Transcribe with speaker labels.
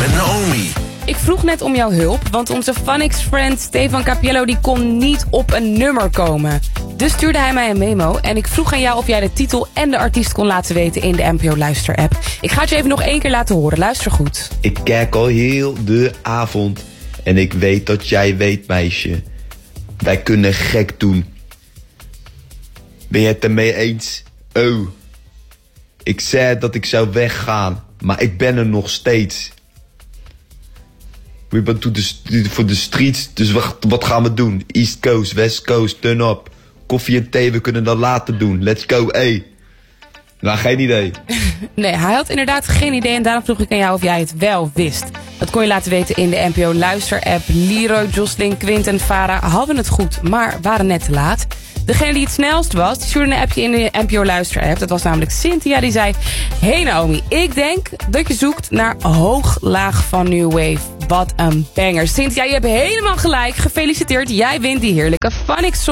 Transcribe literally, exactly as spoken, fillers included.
Speaker 1: met Naomi.
Speaker 2: Ik vroeg net om jouw hulp, want onze Phonics-friend Stefan Capiello die kon niet op een nummer komen. Dus stuurde hij mij een memo en ik vroeg aan jou of jij de titel en de artiest kon laten weten in de N P O Luister-app. Ik ga het je even nog één keer laten horen, luister goed.
Speaker 3: Ik kijk al heel de avond en ik weet dat jij weet, meisje. Wij kunnen gek doen. Ben je het ermee eens? Oh. Ik zei dat ik zou weggaan, maar ik ben er nog steeds. We ben to the, voor de streets, dus wat, wat gaan we doen? East Coast, West Coast, turn up. Koffie en thee, we kunnen dat later doen. Let's go, ey. Nou, geen idee.
Speaker 2: Nee, hij had inderdaad geen idee en daarom vroeg ik aan jou of jij het wel wist. Dat kon je laten weten in de N P O Luister-app. Leroy, Jocelyn, Quint en Farah hadden het goed, maar waren net te laat. Degene die het snelst was, die stuurde een appje in de N P O Luister-app. Dat was namelijk Cynthia, die zei... Hey Naomi, ik denk dat je zoekt naar hoog-laag van New Wave. Wat een banger. Cynthia, je hebt helemaal gelijk. Gefeliciteerd, jij wint die heerlijke Phonics song.